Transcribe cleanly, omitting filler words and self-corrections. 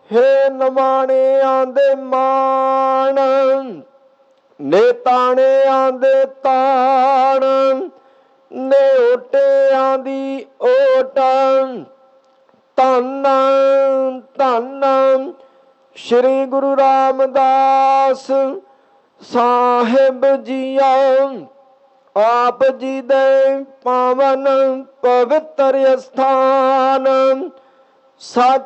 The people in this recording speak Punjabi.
हे नमाणिਆਂ ਦੇ ਮਾਣ, ਨੇ ਤਾਣਿਆਂ ਦੇ ਤਾਣ, ਨੇ ਓਟਿਆਂ ਦੀ ਓਟ। ਧੰਨ ਧੰਨ ਸ਼੍ਰੀ ਗੁਰੂ ਰਾਮਦਾਸ ਸਾਹਿਬ ਜੀਓ। ਆਪ ਜੀ ਦੇ ਪਾਵਨ ਪਵਿੱਤਰ ਅਸਥਾਨ ਸੱਚ